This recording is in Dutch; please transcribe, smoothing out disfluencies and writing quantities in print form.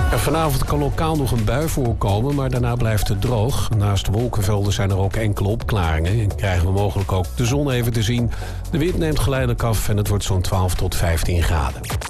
Vanavond kan lokaal nog een bui voorkomen, maar daarna blijft het droog. Naast wolkenvelden zijn er ook enkele opklaringen en krijgen we mogelijk ook de zon even te zien. De wind neemt geleidelijk af en het wordt zo'n 12 tot 15 graden.